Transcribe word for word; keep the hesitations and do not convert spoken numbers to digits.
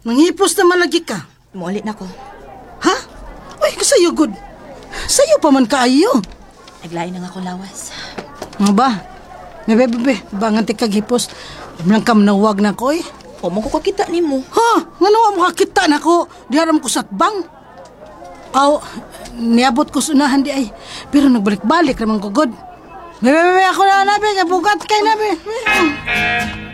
Manghipos na malagi ka. Muulit na ko. Ha? Uy, kasayo, good. Sayo pa man kaayo. Naglain na nga ko lawas. Nga ba? Nga bebe, bebe, bangan ti kaghipos. Walang kam nawag na ko eh. O, mo ko kakita ni mo. Ha? Nga nawa mo kakita na ko. Diharam ko satbang. Aw, niabot ko sunahan di ay. Pero nagbalik-balik naman ko, good. Bebe, bebe, ako na nabi. Bugat kay nabi.